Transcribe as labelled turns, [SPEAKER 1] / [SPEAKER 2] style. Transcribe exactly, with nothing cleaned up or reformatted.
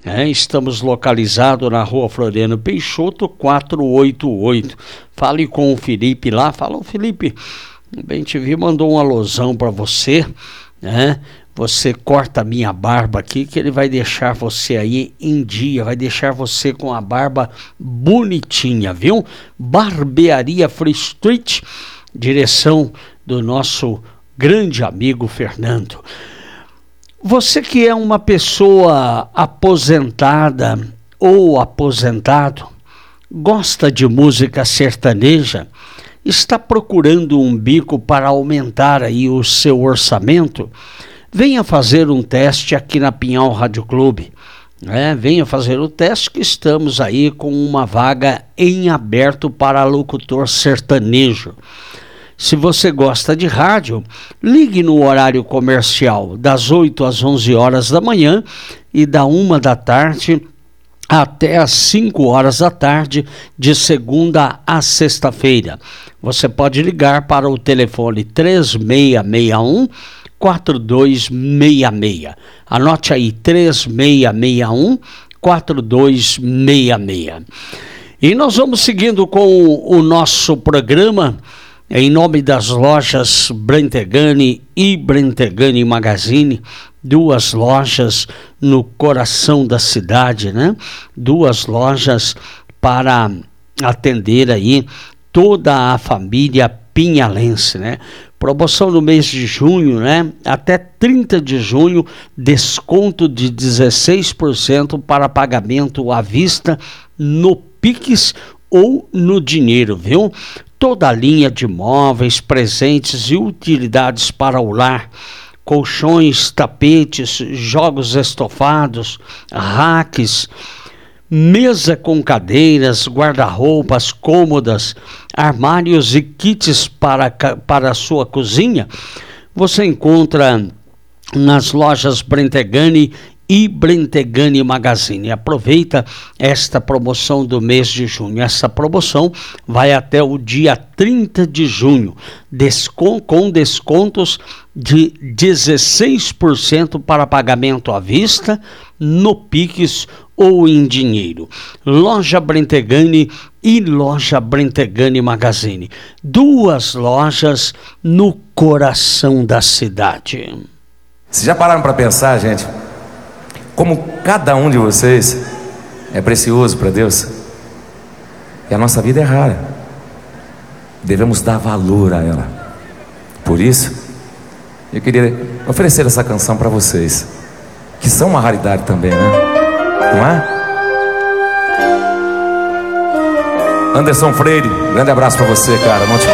[SPEAKER 1] É, estamos localizados na rua Floriano Peixoto, quatrocentos e oitenta e oito. Fale com o Felipe lá. Fala, Felipe, o Bem T V mandou um alusão para você, né? Você corta a minha barba aqui, que ele vai deixar você aí em dia, vai deixar você com a barba bonitinha, viu? Barbearia Free Street, direção do nosso grande amigo Fernando. Você que é uma pessoa aposentada ou aposentado, gosta de música sertaneja, está procurando um bico para aumentar aí o seu orçamento, venha fazer um teste aqui na Pinhal Rádio Clube. É, venha fazer o teste que estamos aí com uma vaga em aberto para locutor sertanejo. Se você gosta de rádio, ligue no horário comercial das oito às onze horas da manhã e da uma da tarde até às cinco horas da tarde, de segunda a sexta-feira. Você pode ligar para o telefone três seis seis um, quatro dois seis seis. Anote aí, três seis seis um, quatro dois seis seis. E nós vamos seguindo com o nosso programa, em nome das lojas Brentegani e Brentegani Magazine, duas lojas no coração da cidade, né? Duas lojas para atender aí toda a família pinhalense, né? Promoção no mês de junho, né? Até trinta de junho, desconto de dezesseis por cento para pagamento à vista no Pix ou no dinheiro, viu? Toda a linha de móveis, presentes e utilidades para o lar, colchões, tapetes, jogos estofados, racks, mesa com cadeiras, guarda-roupas, cômodas, armários e kits para, para a sua cozinha, você encontra nas lojas Brentegani e Brentegani Magazine. Aproveita esta promoção do mês de junho. Essa promoção vai até o dia trinta de junho, Descon- com descontos de dezesseis por cento para pagamento à vista, no Pix ou em dinheiro. Loja Brentegani e Loja Brentegani Magazine. Duas lojas no coração da cidade.
[SPEAKER 2] Vocês já pararam para pensar, gente, como cada um de vocês é precioso para Deus? E a nossa vida é rara. Devemos dar valor a ela. Por isso, eu queria oferecer essa canção para vocês, que são uma raridade também, né? Não é? Anderson Freire, grande abraço para você, cara. Monte